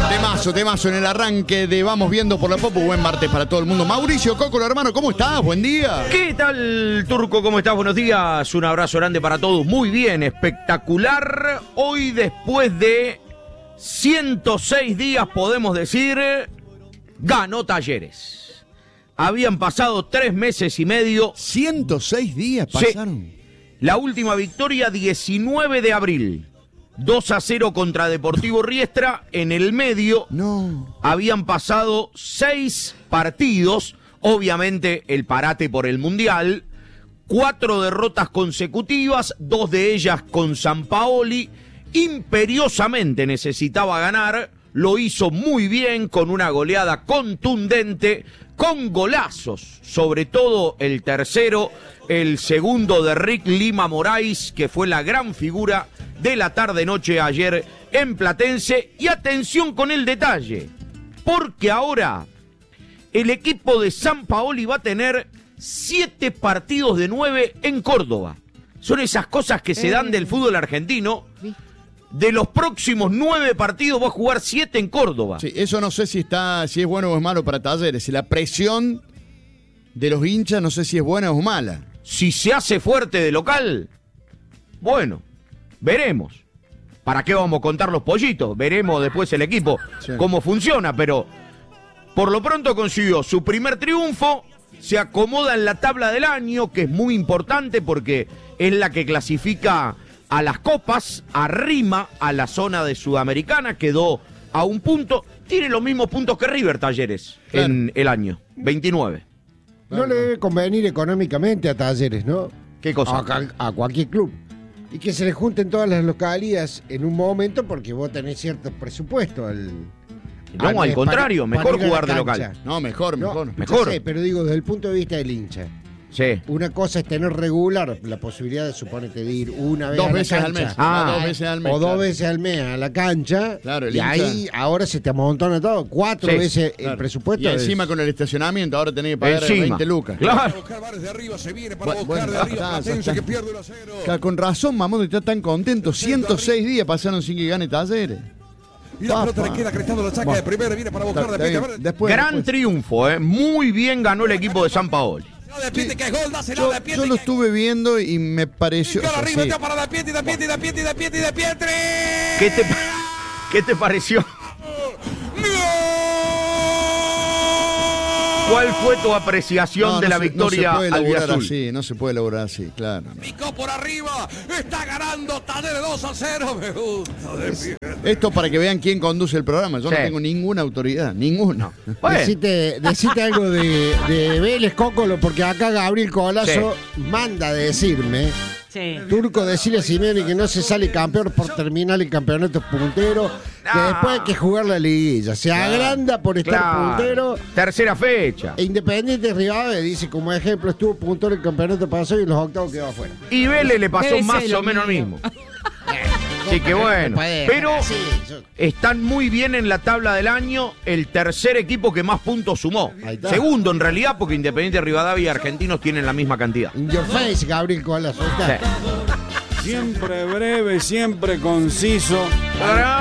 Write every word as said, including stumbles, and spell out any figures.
Temazo, temazo en el arranque de Vamos Viendo por la Popu. Buen martes para todo el mundo. Mauricio Cocolo, hermano, ¿cómo estás? Buen día. ¿Qué tal, Turco? ¿Cómo estás? Buenos días. Un abrazo grande para todos. Muy bien, espectacular. Hoy, después de ciento seis días, podemos decir, ganó Talleres. Habían pasado tres meses y medio. ciento seis días pasaron. Sí. La última victoria, diecinueve de abril. dos a cero contra Deportivo Riestra. En el medio no. habían pasado seis partidos. Obviamente el parate por el Mundial. Cuatro derrotas consecutivas, dos de ellas con Sampaoli. Imperiosamente necesitaba ganar. Lo hizo muy bien con una goleada contundente, con golazos. Sobre todo el tercero, el segundo de Rick Lima Moraes, que fue la gran figura de la tarde-noche ayer en Platense. Y atención con el detalle, porque ahora el equipo de Sampaoli va a tener siete partidos de nueve en Córdoba. Son esas cosas que se dan del fútbol argentino. De los próximos nueve partidos va a jugar siete en Córdoba. Sí, eso no sé si está, si es bueno o es malo para Talleres. Si la presión de los hinchas no sé si es buena o mala. Si se hace fuerte de local, bueno, veremos. ¿Para qué vamos a contar los pollitos? Veremos después el equipo sí. cómo funciona, pero por lo pronto consiguió su primer triunfo, se acomoda en la tabla del año, que es muy importante porque es la que clasifica a las copas, arrima a la zona de Sudamericana, quedó a un punto, tiene los mismos puntos que River Talleres claro. en el año, veintinueve. No le debe convenir económicamente a Talleres, ¿no? ¿Qué cosa? A, a cualquier club. Y que se le junten todas las localías en un momento porque vos tenés cierto presupuesto. Al, no, al, al contrario, para, mejor para jugar de local. No, mejor, mejor. No, mejor. Sé, pero digo, desde el punto de vista del hincha. Sí. Una cosa es tener regular la posibilidad de, suponete, de ir una vez dos a la veces cancha. al mes. Ah, dos veces al mes. O claro. dos veces al mes a la cancha. Claro, el y hincha. ahí ahora se te amontona todo. Cuatro sí, veces claro. el presupuesto. Y encima es... con el estacionamiento ahora tenés que pagar encima. veinte lucas. Claro. Para buscar bares de arriba, se viene para bueno, buscar bueno, de arriba. está, Platense está. que pierde uno a cero. Claro, con razón, Mamón está tan contento. ciento seis días pasaron sin que gane Talleres. Y la pelota le queda crestando la chaca bueno. de primera, viene para buscar de pie. Después, Gran después. triunfo, ¿eh? Muy bien ganó el equipo de Sampaoli. De Pieti, que es gol, dásela Yo, de Pieti. yo lo estuve viendo y me pareció. Y O sea, arriba, sí. ya para de Pieti, de Pieti, de Pieti, de Pieti, de Pietri. ¿Qué te, qué te pareció? ¿Cuál fue tu apreciación No, de no la se, victoria no se puede elaborar albiazul? así, no se puede elaborar así, claro. No. Picó por arriba, está ganando Talleres dos a cero. Me gusta de Pieti. Esto para que vean quién conduce el programa. Yo Sí. no tengo ninguna autoridad, ninguna. Bueno, Decite, decite algo de, de Vélez, Cócolo, porque acá Gabriel Colazo Sí. manda a decirme. Sí. Turco, decirle a Simeone que no se sale campeón por terminar el campeonato puntero, que Ah. después hay que jugar la liguilla. Se agranda por estar claro. puntero. Tercera fecha. E Independiente Rivadavia dice, como ejemplo, estuvo puntero el campeonato pasado y en los octavos quedó afuera. Y Vélez le pasó Debe más ser lo o menos lo mismo. mismo. Así que bueno, pero Sí, yo- están muy bien en la tabla del año, el tercer equipo que más puntos sumó. Ahí está. Segundo en realidad, porque Independiente Rivadavia y Argentinos tienen la misma cantidad. In your face, Gabriel Colazo. Ahí está. Sí. Siempre breve, siempre conciso.